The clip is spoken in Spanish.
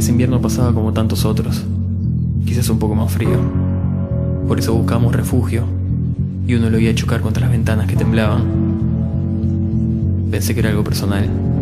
Ese invierno pasaba como tantos otros, quizás un poco más frío. Por eso buscamos refugio, y uno lo oía chocar contra las ventanas que temblaban. Pensé que era algo personal,